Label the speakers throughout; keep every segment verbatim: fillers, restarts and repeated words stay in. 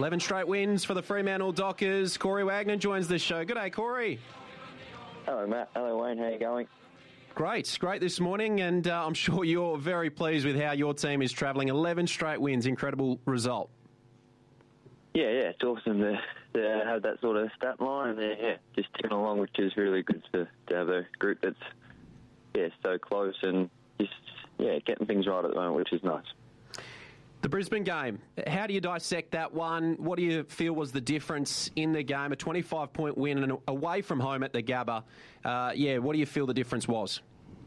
Speaker 1: eleven straight wins for the Fremantle Dockers. Corey Wagner joins the show. Good day, Corey.
Speaker 2: Hello, Matt. Hello, Wayne. How are you going?
Speaker 1: Great. Great this morning, and uh, I'm sure you're very pleased with how your team is travelling. eleven straight wins. Incredible result.
Speaker 2: Yeah, yeah. It's awesome to, to have that sort of stat line there. Yeah, just ticking along, which is really good to, to have a group that's, yeah, so close and just, yeah, getting things right at the moment, which is nice.
Speaker 1: The Brisbane game, how do you dissect that one? What do you feel was the difference in the game? A twenty-five point win and away from home at the Gabba. Uh, yeah, what do you feel the difference was?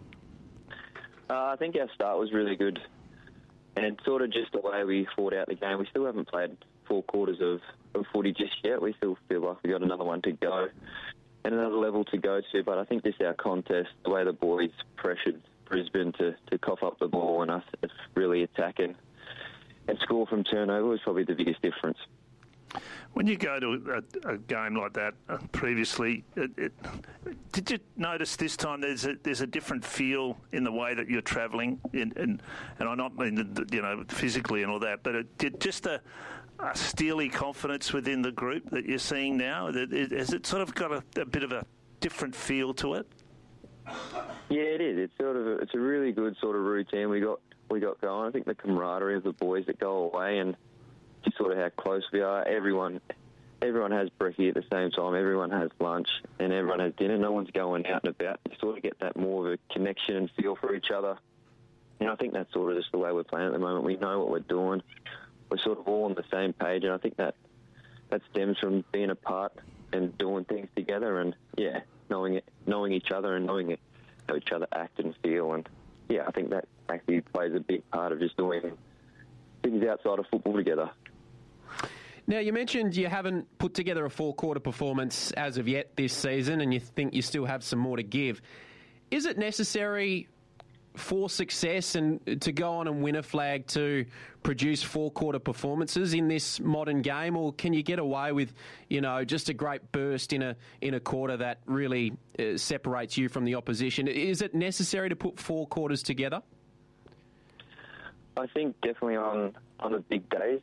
Speaker 2: Uh, I think our start was really good, and sort of just the way we fought out the game. We still haven't played four quarters of, of footy just yet. We still feel like we've got another one to go and another level to go to, but I think just our contest, the way the boys pressured Brisbane to, to cough up the ball and us really attacking and score from turnover was probably the biggest difference.
Speaker 3: When you go to a, a game like that uh, previously, it, it, did you notice this time there's a, there's a different feel in the way that you're travelling, and and I not mean the, you know physically and all that, but it, did just a, a steely confidence within the group that you're seeing now? That it, has it sort of got a, a bit of a different feel to it?
Speaker 2: Yeah, it is. It's sort of a, it's a really good sort of routine we got we got going. I think the camaraderie of the boys that go away and just sort of how close we are. Everyone, everyone has brekkie at the same time. Everyone has lunch and everyone has dinner. No one's going out and about. You sort of get that more of a connection and feel for each other. And I think that's sort of just the way we're playing at the moment. We know what we're doing. We're sort of all on the same page, and I think that that stems from being apart and doing things together, and yeah, knowing it, knowing each other, and knowing it, how each other act and feel. And yeah, I think that actually plays a big part of just doing things outside of football together.
Speaker 1: Now, you mentioned you haven't put together a four-quarter performance as of yet this season, and you think you still have some more to give. Is it necessary for success and to go on and win a flag to produce four-quarter performances in this modern game, or can you get away with, you know, just a great burst in a in a quarter that really uh, separates you from the opposition? Is it necessary to put four quarters together?
Speaker 2: I think definitely on on the big days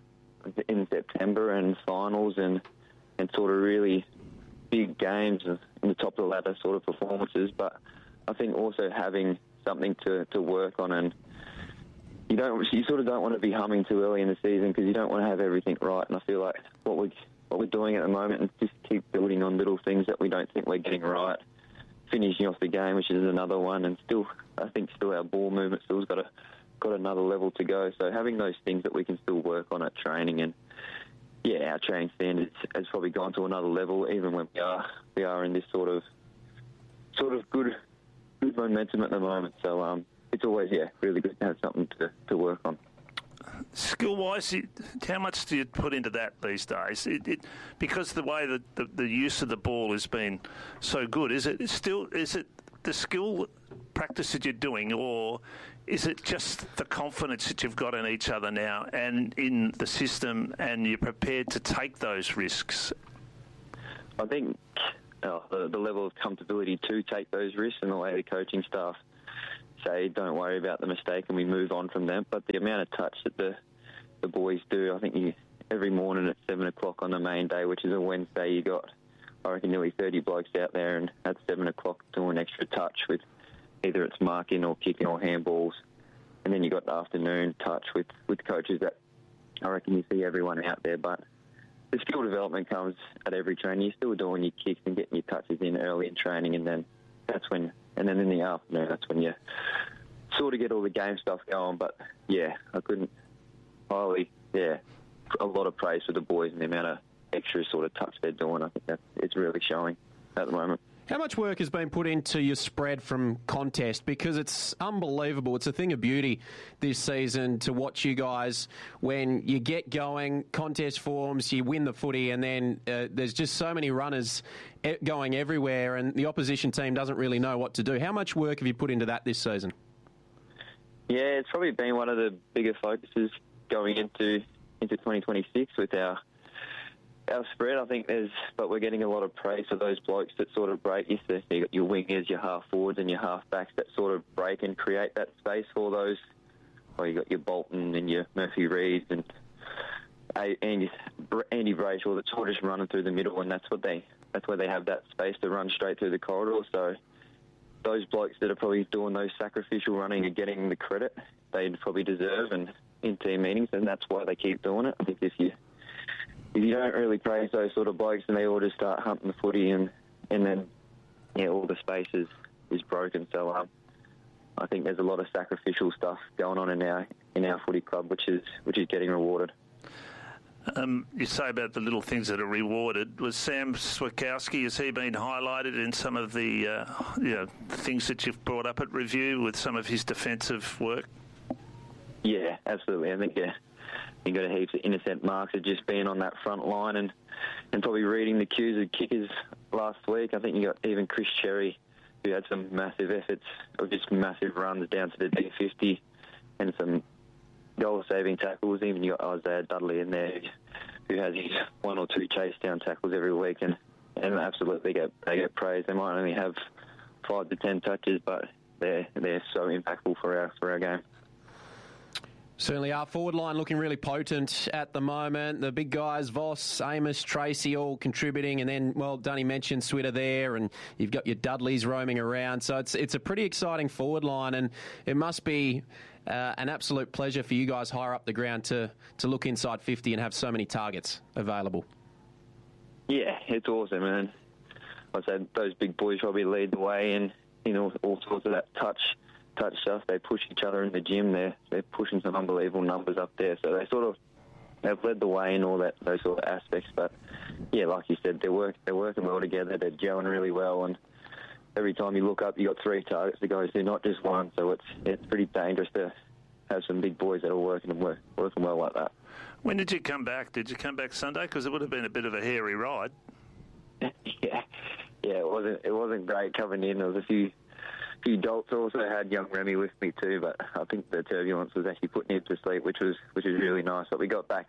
Speaker 2: in September and finals and and sort of really big games in the top of the ladder sort of performances, but I think also having something to, to work on, and you don't you sort of don't want to be humming too early in the season because you don't want to have everything right. And I feel like what we what we're doing at the moment is just keep building on little things that we don't think we're getting right, finishing off the game, which is another one, and still I think still our ball movement still's got a got another level to go. So having those things that we can still work on at training, and yeah, our training standards has probably gone to another level, even when we are we are in this sort of sort of good good momentum at the moment. So um, it's always yeah really good to have something to, to work on.
Speaker 3: Skill-wise, how much do you put into that these days? It, it, because the way that the, the use of the ball has been so good, is it still is it the skill practice that you're doing, or is it just the confidence that you've got in each other now and in the system, and you're prepared to take those risks?
Speaker 2: I think oh, the, the level of comfortability to take those risks, and the way the coaching staff say, don't worry about the mistake and we move on from them. But the amount of touch that the the boys do, I think you, every morning at seven o'clock on the main day, which is a Wednesday, you got, I reckon, nearly thirty blokes out there, and at seven o'clock doing extra touch with either it's marking or kicking or handballs. And then you got the afternoon touch with, with coaches that I reckon you see everyone out there. But the skill development comes at every training. You're still doing your kicks and getting your touches in early in training, and then that's when, and then in the afternoon, that's when you sort of get all the game stuff going. But yeah, I couldn't highly, yeah, a lot of praise for the boys and the amount of extra sort of touch they're doing. I think that it's really showing at the moment.
Speaker 1: How much work has been put into your spread from contest? Because it's unbelievable. It's a thing of beauty this season to watch you guys when you get going, contest forms, you win the footy, and then uh, there's just so many runners going everywhere, and the opposition team doesn't really know what to do. How much work have you put into that this season?
Speaker 2: Yeah, it's probably been one of the bigger focuses going into into twenty twenty-six with our our spread. I think there's, but we're getting a lot of praise for those blokes that sort of break. You see, you got your wingers, your half forwards, and your half backs that sort of break and create that space for those. Or you got your Bolton and your Murphy Reeds and and Andy Brayshaw that's sort of just running through the middle, and that's what they that's where they have that space to run straight through the corridor. So those blokes that are probably doing those sacrificial running and getting the credit they'd probably deserve, and in team meetings, and that's why they keep doing it. I think if you if you don't really praise those sort of blokes, and they all just start hunting the footy, and and then yeah, all the space is, is broken. So um, I think there's a lot of sacrificial stuff going on in our in our footy club, which is which is getting rewarded.
Speaker 3: Um, you say about the little things that are rewarded. Was Sam Switkowski, has he been highlighted in some of the uh, you know, things that you've brought up at review with some of his defensive work?
Speaker 2: Yeah, absolutely. I think yeah, he got a heap of innocent marks of just being on that front line and, and probably reading the cues of kickers last week. I think you got even Chris Cherry, who had some massive efforts of just massive runs down to the D fifty and some goal-saving tackles. Even you got Isaiah Dudley in there, who has his one or two chase-down tackles every week, and, and absolutely get they get praised. They might only have five to ten touches, but they're they're so impactful for our for our game.
Speaker 1: Certainly, our forward line looking really potent at the moment. The big guys, Voss, Amos, Tracy, all contributing, and then, well, Dunny mentioned Switter there, and you've got your Dudleys roaming around. So it's it's a pretty exciting forward line, and it must be uh, an absolute pleasure for you guys higher up the ground to to look inside fifty and have so many targets available. Yeah,
Speaker 2: it's awesome, man. I'd say those big boys probably lead the way in, in all, all sorts of that touch. touch stuff. They push each other in the gym. They're, they're pushing some unbelievable numbers up there. So they sort of, they've led the way in all that, those sort of aspects. But yeah, like you said, they're, work, they're working well together. They're gelling really well. And every time you look up, you got three targets to go to, not just one. So it's, it's pretty dangerous to have some big boys that are working and work, working well like that.
Speaker 3: When did you come back? Did you come back Sunday? Because it would have been a bit of a hairy ride.
Speaker 2: yeah, yeah, it wasn't, it wasn't great coming in. There was a few few dolts. Also had young Remy with me too, but I think the turbulence was actually putting him to sleep, which was which was really nice. But we got back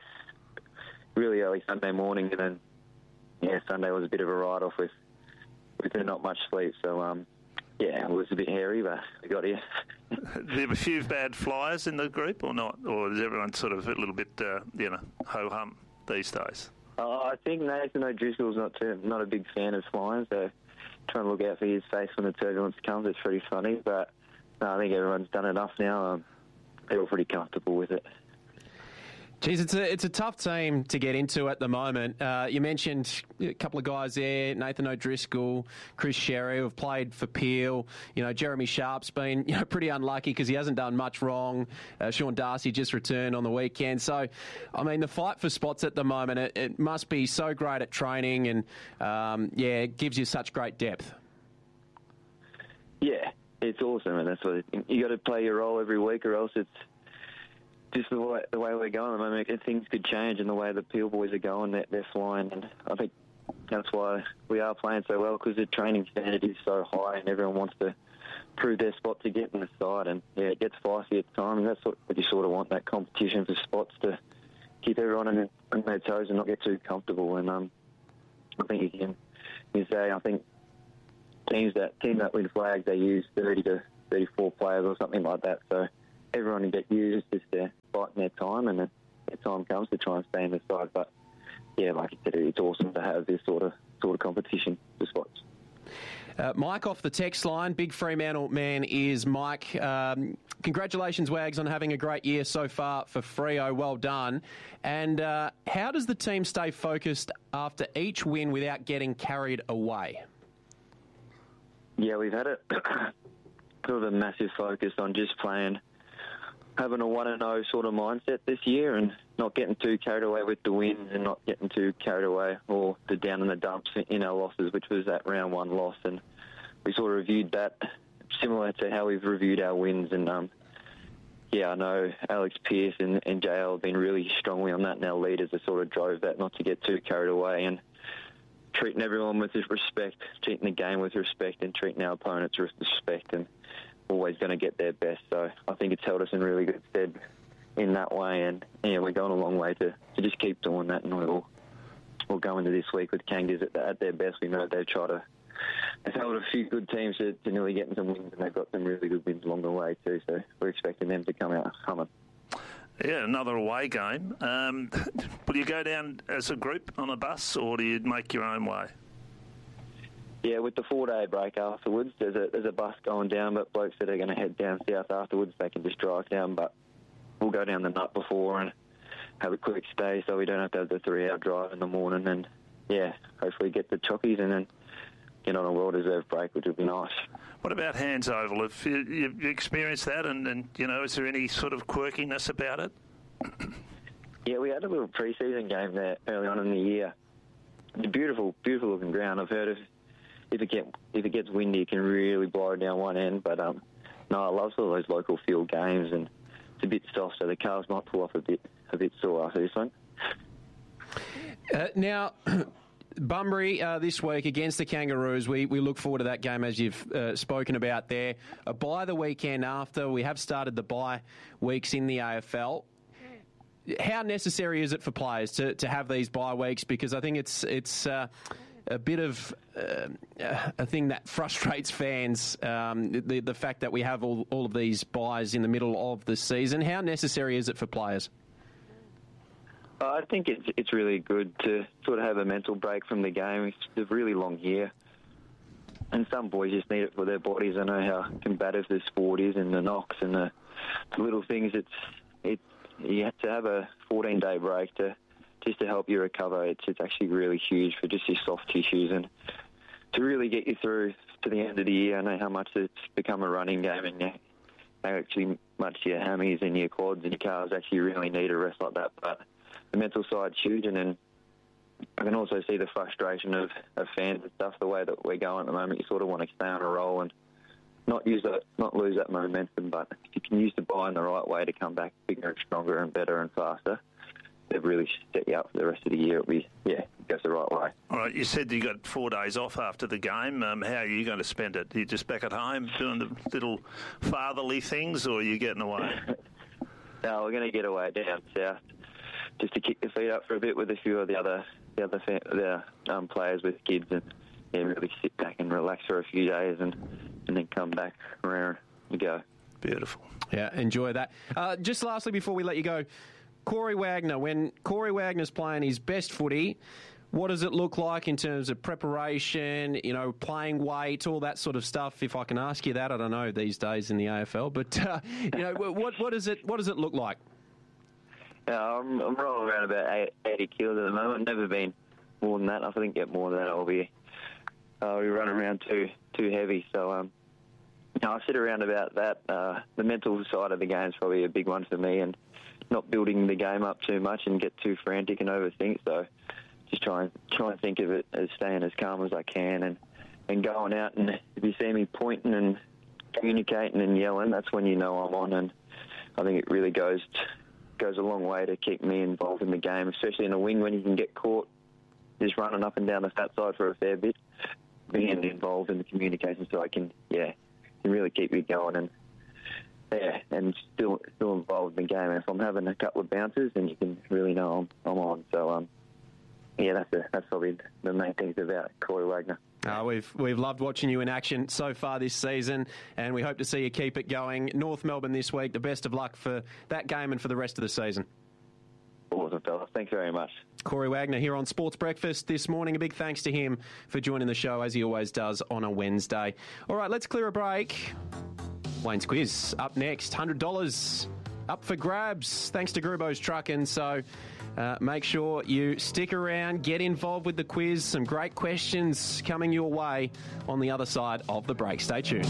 Speaker 2: really early Sunday morning, and then yeah, Sunday was a bit of a ride off with with not much sleep. So um, yeah, it was a bit hairy, but we got here.
Speaker 3: There were a few bad flyers in the group, or not, or is everyone sort of a little bit uh, you know ho hum these days?
Speaker 2: Uh, I think Nathan O'Driscoll's not too, not a big fan of flying, so trying to look out for his face when the turbulence comes. It's pretty funny, but no, I think everyone's done enough now. Um, they're all pretty comfortable with it.
Speaker 1: Geez, it's a it's a tough team to get into at the moment. Uh, you mentioned a couple of guys there, Nathan O'Driscoll, Chris Sherry, who have played for Peel. You know, Jeremy Sharp's been you know pretty unlucky because he hasn't done much wrong. Uh, Sean Darcy just returned on the weekend. So, I mean, the fight for spots at the moment, it, it must be so great at training, and um, yeah, it gives you such great depth.
Speaker 2: Yeah, it's awesome, and that's what you got to play your role every week, or else it's just the way, the way we're going at the moment. Things could change in the way the Peel boys are going. They're, they're flying, and I think that's why we are playing so well, because the training standard is so high and everyone wants to prove their spot to get in the side. And yeah, it gets feisty at times, and that's what you sort of want, that competition for spots to keep everyone on, on their toes and not get too comfortable. And um, I think you can you say, I think teams that, team that win flags, they use thirty to thirty-four players or something like that. So everyone can get used, just to fighting their time, and then their time comes to try and stay in the side. But yeah, like you said, it's awesome to have this sort of sort of competition for spots.
Speaker 1: Uh, Mike off the text line, big Fremantle man is Mike. Um, congratulations, Wags, on having a great year so far for Freo. Well done. And uh, how does the team stay focused after each win without getting carried away?
Speaker 2: Yeah, we've had a sort of a massive focus on just playing, having a one and oh sort of mindset this year, and not getting too carried away with the wins, and not getting too carried away or the down in the dumps in our losses, which was that round one loss. And we sort of reviewed that similar to how we've reviewed our wins. And um, yeah, I know Alex Pearce and, and J L have been really strongly on that, and our leaders have sort of drove that, not to get too carried away, and treating everyone with respect, treating the game with respect, and treating our opponents with respect, and always going to get their best. So I think it's held us in really good stead in that way, and yeah, we're going a long way to, to just keep doing that, and we'll we'll go into this week with Kangas at, at their best. We know they've tried to they've held a few good teams to, to nearly getting some wins, and they've got some really good wins along the way too. So we're expecting them to come out humming.
Speaker 3: Yeah, another away game. Um, will you go down as a group on a bus, or do you make your own way?
Speaker 2: Yeah, with the four-day break afterwards, there's a there's a bus going down, but blokes that are going to head down south afterwards, they can just drive down, but we'll go down the night before and have a quick stay so we don't have to have the three-hour drive in the morning and, yeah, hopefully get the chockies and then get on a well-deserved break, which would be nice.
Speaker 3: What about Hands Oval? Have you, you experienced that, and, and, you know, is there any sort of quirkiness about it?
Speaker 2: Yeah, we had a little pre-season game there early on in the year. It's a beautiful, beautiful-looking ground. I've heard of if it get if it gets windy, it can really blow down one end. But um, no, I love all those local field games, and it's a bit soft, so the cars might pull off a bit a bit sore after this one.
Speaker 1: Uh, now, Bunbury uh, this week against the Kangaroos. We we look forward to that game, as you've uh, spoken about there. A bye the weekend after. We have started the bye weeks in the A F L. How necessary is it for players to, to have these bye weeks? Because I think it's it's. Uh, A bit of uh, a thing that frustrates fans, um, the the fact that we have all, all of these buys in the middle of the season. How necessary is it for players?
Speaker 2: I think it's it's really good to sort of have a mental break from the game. It's a really long year, and some boys just need it for their bodies. I know how combative the sport is, and the knocks and the, the little things. It's it you have to have a fourteen day break to. Just to help you recover. It's it's actually really huge for just your soft tissues and to really get you through to the end of the year. I know how much it's become a running game, and you actually much your hammies and your quads and your calves actually really need a rest like that. But the mental side's huge, and then I can also see the frustration of, of fans and stuff. The way that we're going at the moment, you sort of want to stay on a roll and not use that, not lose that momentum. But if you can use the buy in the right way to come back bigger and stronger and better and faster, they've really set you up for the rest of the year. It'll be, yeah, it goes the right way.
Speaker 3: All right, you said you got four days off after the game. Um, how are you going to spend it? Are you just back at home doing the little fatherly things, or are you getting away?
Speaker 2: No, we're going to get away down south just to kick the feet up for a bit with a few of the other the other fa- the, um, players with kids, and yeah, really sit back and relax for a few days, and, and then come back around and go.
Speaker 3: Beautiful.
Speaker 1: Yeah, enjoy that. Uh, just lastly, before we let you go, Corey Wagner, when Corey Wagner's playing his best footy, what does it look like in terms of preparation, you know, playing weight, all that sort of stuff? If I can ask you that, I don't know these days in the A F L, but uh, you know, what what does it what does it look like?
Speaker 2: Yeah, I'm, I'm rolling around about eighty kilos at the moment. Never been more than that. I think get more than that, I'll be I'll be running around too too heavy. So um, you know, I sit around about that. Uh, the mental side of the game is probably a big one for me, and not building the game up too much and get too frantic and overthink. So just try and try and think of it as staying as calm as I can, and, and going out. And if you see me pointing and communicating and yelling, that's when you know I'm on. And I think it really goes goes a long way to keep me involved in the game, especially in a wing when you can get caught just running up and down the fat side for a fair bit. Being involved in the communication, so I can yeah, can really keep me going and. Yeah, and still still involved in the game. And if I'm having a couple of bounces, then you can really know I'm, I'm on. So, um, yeah, that's a, that's probably the main things about Corey Wagner.
Speaker 1: Uh, we've we've loved watching you in action so far this season, and we hope to see you keep it going. North Melbourne this week. The best of luck for that game and for the rest of the season.
Speaker 2: Awesome, fellas. Thanks very much.
Speaker 1: Corey Wagner here on Sports Breakfast this morning. A big thanks to him for joining the show, as he always does on a Wednesday. All right, let's clear a break. Wayne's Quiz up next. one hundred dollars up for grabs thanks to Grubo's Truckin'. So uh, make sure you stick around, get involved with the quiz. Some great questions coming your way on the other side of the break. Stay tuned.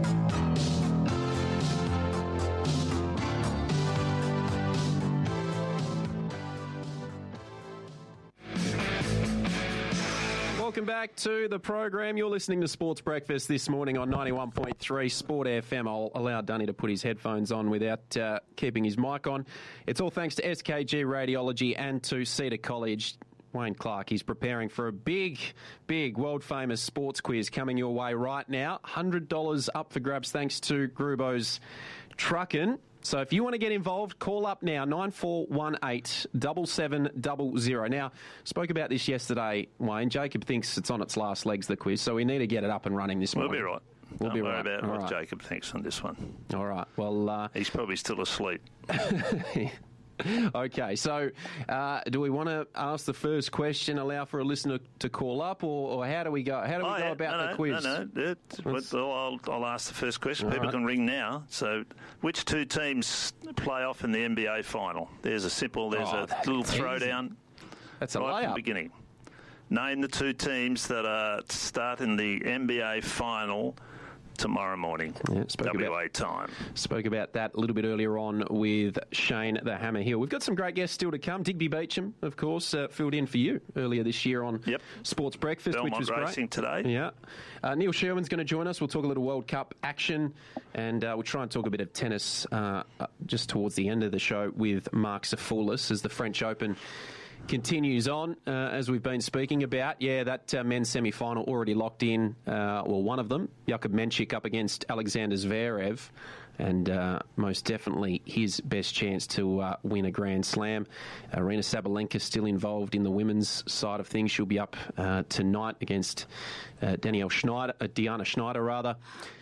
Speaker 1: Welcome back to the program. You're listening to Sports Breakfast this morning on ninety-one point three Sport F M. I'll allow Dunny to put his headphones on without uh, keeping his mic on. It's all thanks to S K G Radiology and to Cedar College. Wayne Clark, he's preparing for a big, big, world-famous sports quiz coming your way right now. one hundred dollars up for grabs thanks to Grubo's Truckin'. So if you want to get involved, call up now, nine four one eight, seven seven zero zero. Now, spoke about this yesterday, Wayne. Jacob thinks it's on its last legs, the quiz, so we need to get it up and running this morning.
Speaker 3: We'll be right.
Speaker 1: We'll
Speaker 3: Don't
Speaker 1: be
Speaker 3: worry
Speaker 1: right.
Speaker 3: about
Speaker 1: All
Speaker 3: what
Speaker 1: right.
Speaker 3: Jacob thinks on this one.
Speaker 1: All right. Well, uh,
Speaker 3: he's probably still asleep.
Speaker 1: Okay, so uh, do we want to ask the first question, allow for a listener to call up, or, or how do we go? How do we
Speaker 3: oh,
Speaker 1: go
Speaker 3: yeah.
Speaker 1: about
Speaker 3: no,
Speaker 1: the
Speaker 3: no,
Speaker 1: quiz?
Speaker 3: No, no, it, well, I'll, I'll ask the first question.
Speaker 1: All
Speaker 3: People
Speaker 1: right.
Speaker 3: can ring now. So, which two teams play off in the N B A final? There's a simple, there's
Speaker 1: Oh,
Speaker 3: a
Speaker 1: that's
Speaker 3: little
Speaker 1: easy.
Speaker 3: throwdown
Speaker 1: That's a
Speaker 3: right from
Speaker 1: layup.
Speaker 3: the beginning. Name the two teams that are starting the N B A final tomorrow morning,
Speaker 1: Yeah, spoke
Speaker 3: W A
Speaker 1: about-
Speaker 3: time.
Speaker 1: Spoke about that a little bit earlier on with Shane the Hammer Hill. We've got some great guests still to come. Digby Beecham, of course, uh, filled in for you earlier this year on
Speaker 3: Yep.
Speaker 1: Sports Breakfast,
Speaker 3: Belmont
Speaker 1: which was
Speaker 3: Racing
Speaker 1: great.
Speaker 3: today.
Speaker 1: Yeah. Uh, Neil Sherwin's going to join us. We'll talk a little World Cup action, and uh, we'll try and talk a bit of tennis uh, uh, just towards the end of the show with Mark Safoulis as the French Open continues on, uh, as we've been speaking about. Yeah, that uh, men's semi-final already locked in. Uh, well, one of them, Jakub Menchik up against Alexander Zverev, and uh, most definitely his best chance to uh, win a Grand Slam. Arina Sabalenka still involved in the women's side of things. She'll be up uh, tonight against uh, Danielle Schneider, uh, Diana Schneider rather,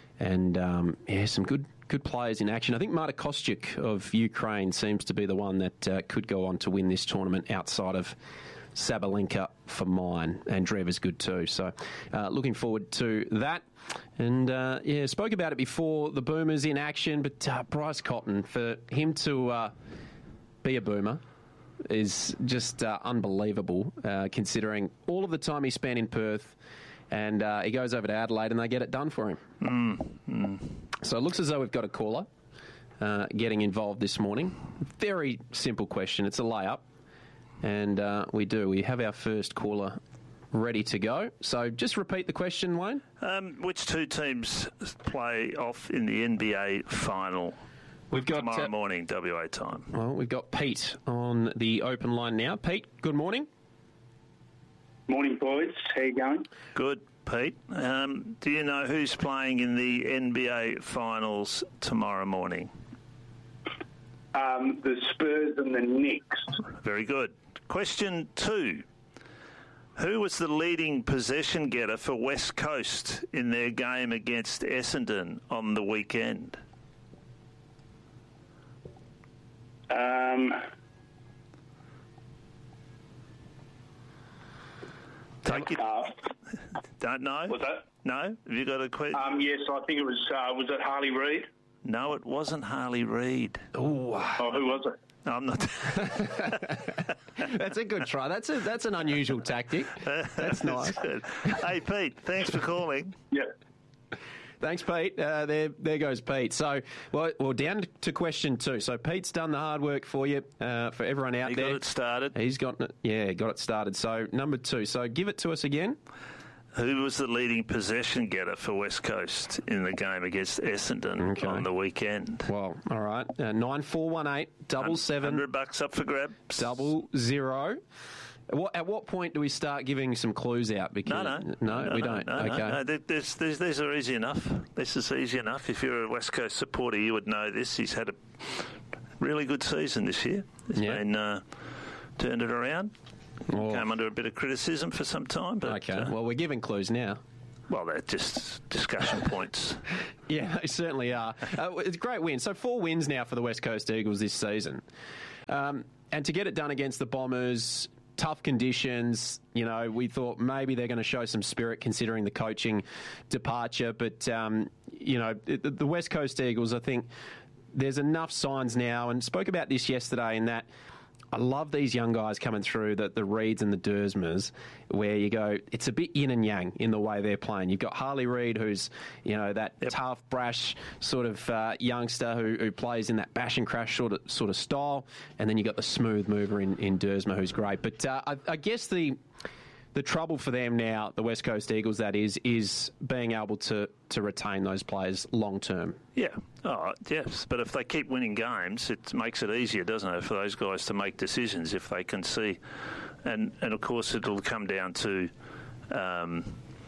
Speaker 1: and um, yeah, some good. Good players in action. I think Marta Kostyuk of Ukraine seems to be the one that uh, could go on to win this tournament outside of Sabalenka for mine. And Drever's good too. So uh, looking forward to that. And uh, yeah, spoke about it before, the Boomers in action, but uh, Bryce Cotton, for him to uh, be a Boomer is just uh, unbelievable, uh, considering all of the time he spent in Perth. And uh, he goes over to Adelaide and they get it done for him.
Speaker 3: Mm, mm.
Speaker 1: So it looks as though we've got a caller uh, getting involved this morning. Very simple question. It's a layup. And uh, we do. We have our first caller ready to go. So just repeat the question, Wayne.
Speaker 3: Um, which two teams play off in the N B A final
Speaker 1: We've got
Speaker 3: tomorrow
Speaker 1: uh,
Speaker 3: morning, W A time?
Speaker 1: Well, we've got Pete on the open line now. Pete, good morning.
Speaker 4: Morning, boys. How you going?
Speaker 3: Good, Pete. Um, do you know who's playing in the N B A finals tomorrow morning?
Speaker 4: Um, the Spurs and the Knicks.
Speaker 3: Very good. Question two. Who was the leading possession getter for West Coast in their game against Essendon on the weekend?
Speaker 4: Um,
Speaker 3: Take it.
Speaker 4: uh,
Speaker 3: Don't know?
Speaker 4: was that?
Speaker 3: No? Have you got a question?
Speaker 4: Um, yes, I think it was. Uh, was it Harley Reid?
Speaker 3: No, it wasn't Harley Reid.
Speaker 1: Ooh,
Speaker 4: Oh, who was it?
Speaker 3: No, I'm not.
Speaker 1: that's a good try. That's a that's an unusual tactic. That's nice.
Speaker 3: Good. Hey, Pete, thanks for calling.
Speaker 4: Yeah.
Speaker 1: Thanks, Pete. Uh, there, there goes Pete. So, well, well, down to question two. So, Pete's done the hard work for you, uh, for everyone out
Speaker 3: He
Speaker 1: there.
Speaker 3: got it started.
Speaker 1: He's got it. Yeah, got it started. So, number two. So, give it to us again.
Speaker 3: Who was the leading possession getter for West Coast in the game against Essendon
Speaker 1: Okay.
Speaker 3: on the weekend?
Speaker 1: Well, all right. Uh, nine four one eight double seven
Speaker 3: Hundred bucks up for grabs.
Speaker 1: double zero. What, at what point do we start giving some clues out? Because,
Speaker 3: No, no,
Speaker 1: no, we
Speaker 3: no,
Speaker 1: don't.
Speaker 3: No,
Speaker 1: okay.
Speaker 3: no, no. There- There's, there's, these are easy enough. This is easy enough. If you're a West Coast supporter, you would know this. He's had a really good season this year. He's
Speaker 1: Yeah.
Speaker 3: been uh, turned it around.
Speaker 1: Oh.
Speaker 3: Came under a bit of criticism for some time, but
Speaker 1: Okay.
Speaker 3: uh,
Speaker 1: Well, we're giving clues now.
Speaker 3: well, they're just discussion points.
Speaker 1: Yeah, they certainly are. Uh, it's a great win. So four wins now for the West Coast Eagles this season. Um, and to get it done against the Bombers, tough conditions, you know, we thought maybe they're going to show some spirit considering the coaching departure. But, um, you know, the, the West Coast Eagles, I think there's enough signs now, and spoke about this yesterday in that I love these young guys coming through, the, the Reeds and the Dersmers, where you go, it's a bit yin and yang in the way they're playing. You've got Harley Reid, who's, you know, that
Speaker 3: Yep.
Speaker 1: tough, brash sort of uh, youngster who, who plays in that bash and crash sort of sort of style, and then you've got the smooth mover in, in Dersmer, who's great. But uh, I, I guess the the trouble for them now, the West Coast Eagles, that is, is being able to, to retain those players long term.
Speaker 3: Yeah, oh, yes. But if they keep winning games, it makes it easier, doesn't it, for those guys to make decisions if they can see. And, and of course, it'll come down to, um,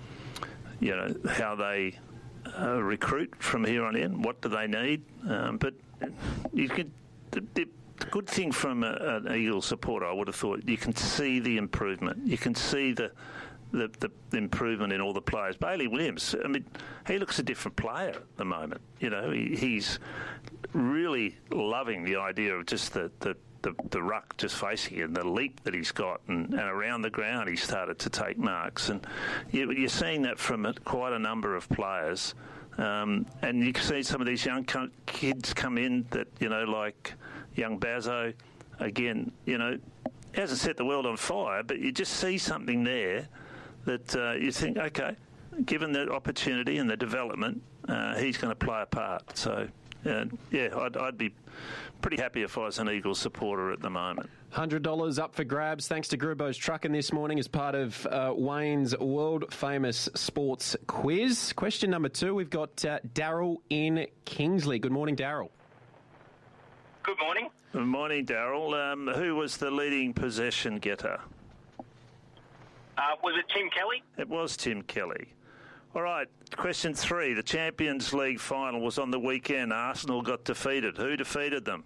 Speaker 3: you know, how they uh, recruit from here on in. What do they need? Um, but you can. The, the, The good thing from a, an Eagles supporter, I would have thought, you can see the improvement. You can see the, the the the improvement in all the players. Bailey Williams, I mean, he looks a different player at the moment. You know, he, he's really loving the idea of just the, the the, the ruck just facing him, the leap that he's got, and, and around the ground he started to take marks. And you, you're seeing that from quite a number of players. Um, and you can see some of these young co- kids come in that, you know, like young Bazzo, again, you know, hasn't set the world on fire, but you just see something there that uh, you think, okay, given the opportunity and the development, uh, he's going to play a part. So, uh, yeah, I'd, I'd be pretty happy if I was an Eagles supporter at the moment.
Speaker 1: one hundred dollars up for grabs thanks to Grubo's Trucking this morning as part of uh, Wayne's world-famous sports quiz. Question number two, we've got uh, Daryl in Kingsley. Good morning, Daryl.
Speaker 5: Good morning.
Speaker 3: Good morning, Daryl. Um, who was the leading possession getter?
Speaker 5: Uh, was it Tim Kelly?
Speaker 3: It was Tim Kelly. All right, question three. The Champions League final was on the weekend. Arsenal got defeated. Who defeated them?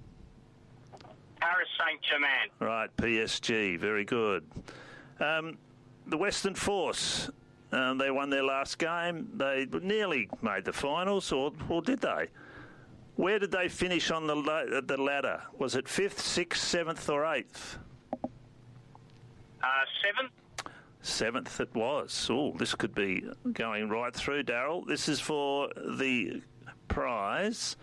Speaker 5: Paris Saint-Germain.
Speaker 3: Right, P S G. Very good. Um, the Western Force, um, they won their last game. They nearly made the finals, or, or did they? Where did they finish on the, la- the ladder? Was it fifth, sixth, seventh, or eighth?
Speaker 5: Uh, seventh.
Speaker 3: Seventh it was. Oh, this could be going right through, Daryl. This is for the prize.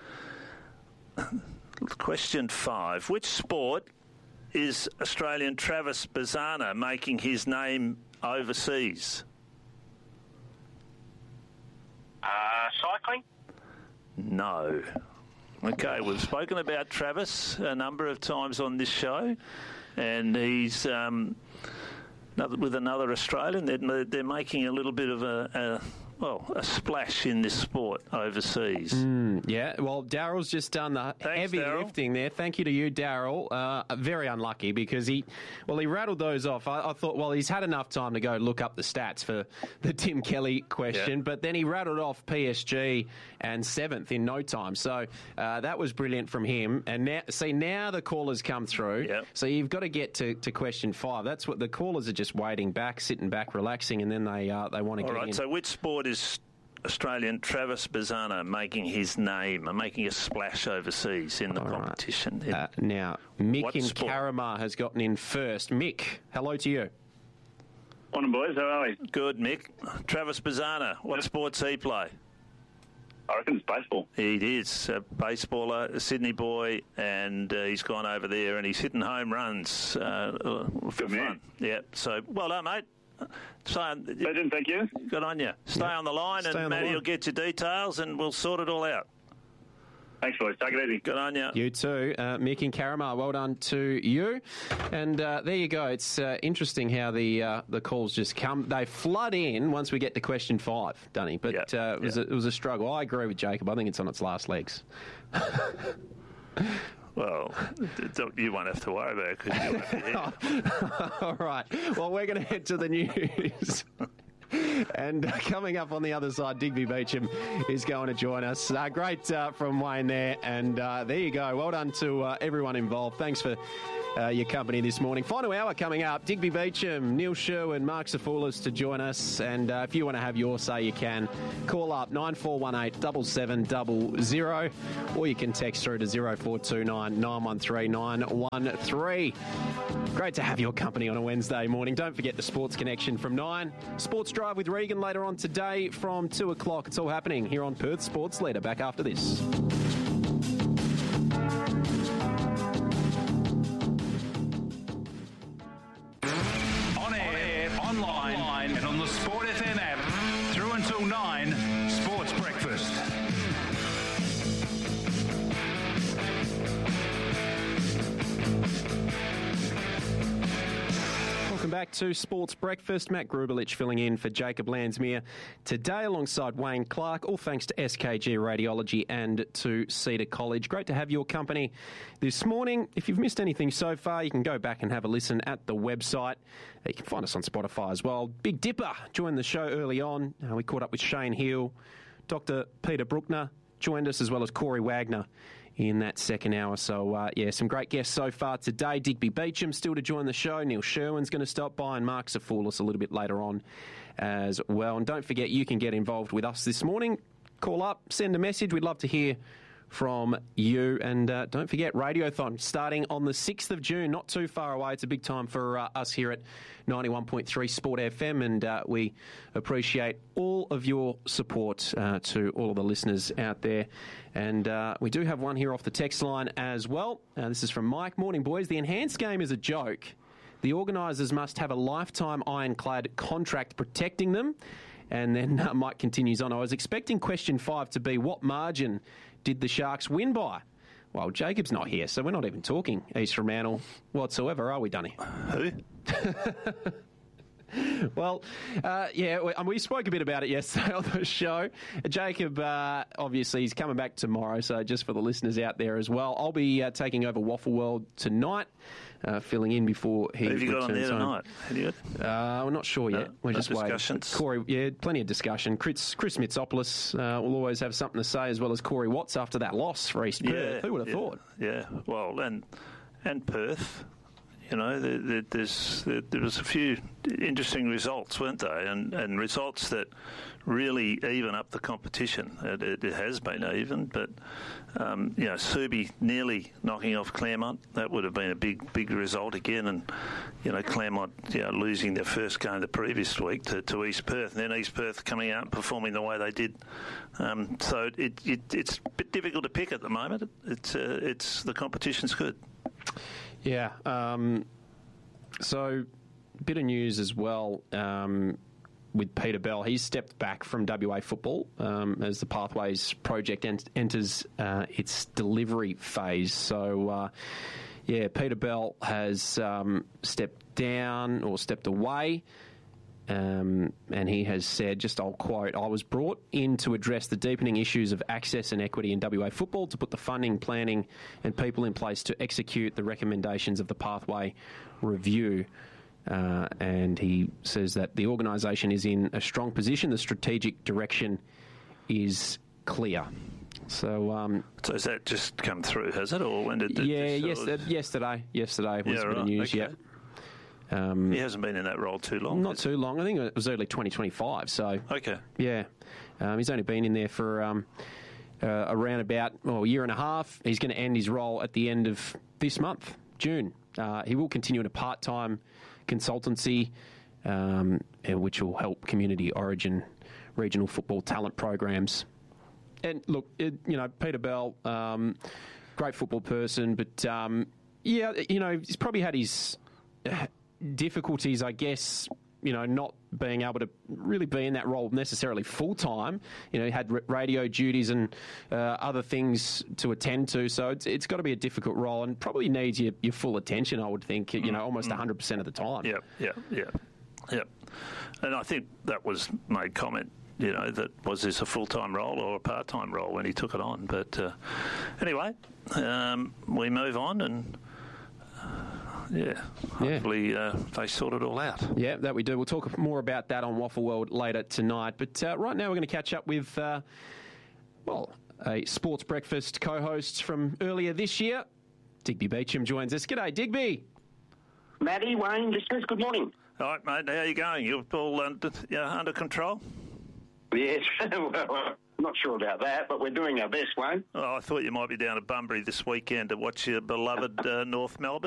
Speaker 3: Question five. Which sport is Australian Travis Bazana making his name overseas?
Speaker 5: Uh, cycling.
Speaker 3: No. Okay, we've spoken about Travis a number of times on this show, and he's... Um, with another Australian, they're, they're making a little bit of a, a well, a splash in this sport overseas.
Speaker 1: Mm, yeah, well, Daryl's just done the
Speaker 3: Thanks,
Speaker 1: heavy
Speaker 3: Daryl.
Speaker 1: lifting there. Thank you to you, Daryl. Uh, very unlucky because he, well, he rattled those off. I, I thought, well, he's had enough time to go look up the stats for the Tim Kelly question,
Speaker 3: Yeah.
Speaker 1: but then he rattled off P S G and seventh in no time. So uh, that was brilliant from him. And now, see, now the callers come through.
Speaker 3: Yep.
Speaker 1: So you've got to get to, to question five. That's what the callers are just waiting back, sitting back, relaxing, and then they uh, they want to
Speaker 3: All
Speaker 1: get
Speaker 3: right,
Speaker 1: in.
Speaker 3: so which sport is Australian Travis Bazana making his name and making a splash overseas in the
Speaker 1: All right.
Speaker 3: competition?
Speaker 1: Uh, now, Mick
Speaker 3: What
Speaker 1: in
Speaker 3: sport?
Speaker 1: Caramar has gotten in first. Mick, hello to you.
Speaker 4: Morning, boys. How are we?
Speaker 3: Good, Mick. Travis Bazana, what sports he play?
Speaker 4: I reckon it's baseball.
Speaker 3: He is a baseballer, a Sydney boy, and uh, he's gone over there and he's hitting home runs uh, for
Speaker 4: Good man.
Speaker 3: fun. Yeah, so well done, mate. So,
Speaker 4: Legend, thank you.
Speaker 3: good on you. Stay on the line,
Speaker 1: Stay
Speaker 3: and
Speaker 1: on the
Speaker 3: Matty
Speaker 1: line.
Speaker 3: will get your details, and we'll sort it all out.
Speaker 4: Thanks, boys. Take it easy.
Speaker 3: Good on you.
Speaker 1: You too, uh, Mick in Caramar. Well done to you. And uh, there you go. It's uh, interesting how the uh, the calls just come. They flood in once we get to question five, Dunny. But
Speaker 3: Yeah,
Speaker 1: uh, it, was
Speaker 3: yeah.
Speaker 1: a, it was a struggle. I agree with Jacob. I think it's on its last legs.
Speaker 3: Well, you won't have to worry about it because you won't be here.
Speaker 1: All right. Well, we're going to head to the news. And uh, coming up on the other side, Digby Beecham is going to join us. Uh, great uh, from Wayne there. And uh, there you go. Well done to uh, everyone involved. Thanks for uh, your company this morning. Final hour coming up. Digby Beecham, Neil Sherwin, Mark Safoulis to join us. And uh, if you want to have your say, you can. Call up nine four one eight, seven seven zero zero, or you can text through to zero four two nine, nine one three, nine one three. Great to have your company on a Wednesday morning. Don't forget the Sports Connection from nine. Sports Drive with Regan later on today from two o'clock. It's all happening here on Perth Sports Leader. Back after this.
Speaker 6: On air, online, and on the Sport F M app. Through until nine, Sports Breakfast.
Speaker 1: Welcome back to Sports Breakfast. Matt Grubelich filling in for Jacob Landsmere today alongside Wayne Clark, all thanks to S K G Radiology and to Cedar College. Great to have your company this morning. If you've missed anything so far, you can go back and have a listen at the website. You can find us on Spotify as well. Big Dipper joined the show early on. Uh, we caught up with Shane Hill. Doctor Peter Bruckner joined us, as well as Corey Wagner in that second hour. So, uh, yeah, some great guests so far today. Digby Beecham still to join the show. Neil Sherwin's going to stop by, and Mark Safoulis a little bit later on as well. And don't forget, you can get involved with us this morning. Call up, send a message. We'd love to hear from you. And uh, don't forget, Radiothon starting on the sixth of June, not too far away. It's a big time for uh, us here at ninety-one point three Sport F M, and uh, we appreciate all of your support uh, to all of the listeners out there. And uh, we do have one here off the text line as well. Uh, this is from Mike. Morning, boys. The enhanced game is a joke. The organisers must have a lifetime ironclad contract protecting them. And then uh, Mike continues on. I was expecting question five to be, what margin did the Sharks win by? Well, Jacob's not here, so we're not even talking East Fremantle whatsoever, are we, Dunny?
Speaker 3: Who?
Speaker 1: Well, uh, yeah, we, um, we spoke a bit about it yesterday on the show. Jacob, uh, obviously, he's coming back tomorrow, so just for the listeners out there as well, I'll be uh, taking over Waffle World tonight, uh, filling in before he
Speaker 3: Who have you got on there
Speaker 1: home.
Speaker 3: tonight? Idiot.
Speaker 1: Uh, we're not sure yet.
Speaker 3: No,
Speaker 1: we're
Speaker 3: no
Speaker 1: just
Speaker 3: discussions.
Speaker 1: waiting. Corey, yeah, plenty of discussion. Chris, Chris Mitsopoulos uh, will always have something to say, as well as Corey Watts after that loss for East Perth.
Speaker 3: Yeah,
Speaker 1: Who would have
Speaker 3: yeah,
Speaker 1: thought?
Speaker 3: Yeah, well, and and Perth, you know, there, there, there's there, there was a few interesting results, weren't they? And and results that really even up the competition. It, it, it has been even, but um, you know, Subi nearly knocking off Claremont. That would have been a big big result again. And you know, Claremont, you know, losing their first game the previous week to, to East Perth, and then East Perth coming out and performing the way they did. Um, so it, it it's a bit difficult to pick at the moment. It, it's uh, it's the competition's good.
Speaker 1: Yeah. Um, so, bit of news as well um, with Peter Bell. He's stepped back from W A football um, as the Pathways project ent- enters uh, its delivery phase. So, uh, yeah, Peter Bell has um, stepped down or stepped away. Um, and he has said, just I'll quote, I was brought in to address the deepening issues of access and equity in W A football, to put the funding, planning and people in place to execute the recommendations of the Pathway Review. Uh, and he says that the organisation is in a strong position. The strategic direction is clear. So, um,
Speaker 3: so has that just come through, has it? Or when did it?
Speaker 1: Yeah,
Speaker 3: this,
Speaker 1: yes,
Speaker 3: or...
Speaker 1: uh, yesterday. Yesterday was
Speaker 3: yeah,
Speaker 1: a bit
Speaker 3: right,
Speaker 1: of news,
Speaker 3: okay.
Speaker 1: yeah. Um,
Speaker 3: he hasn't been in that role too long.
Speaker 1: Not too long. I think it was early twenty twenty-five. So
Speaker 3: okay,
Speaker 1: yeah, um, he's only been in there for um, uh, around about well, a year and a half. He's going to end his role at the end of this month, June. Uh, he will continue in a part-time consultancy, um, which will help community origin regional football talent programs. And look, it, you know, Peter Bell, um, great football person, but um, yeah, you know, he's probably had his Uh, difficulties, I guess, you know, not being able to really be in that role necessarily full time. You know, he had r- radio duties and uh, other things to attend to, so it's, it's got to be a difficult role and probably needs your, your full attention, I would think, you know, almost mm. one hundred percent of the time.
Speaker 3: Yeah, yeah, yeah, yeah. And I think that was made comment, you know, that was this a full-time role or a part-time role when he took it on. But uh, anyway, um, we move on and... Yeah, hopefully uh, they sort it all out.
Speaker 1: Yeah, that we do. We'll talk more about that on Waffle World later tonight. But uh, right now we're going to catch up with, uh, well, a Sports Breakfast co-host from earlier this year. Digby Beecham joins us. G'day, Digby.
Speaker 7: Matty, Wayne, listeners, good morning.
Speaker 3: All right, mate, how are you going? You're all under, yeah, under control?
Speaker 7: Yes, well, I'm not sure about that, but we're doing our best, Wayne.
Speaker 3: Oh, I thought you might be down at Bunbury this weekend to watch your beloved uh, North Melbourne.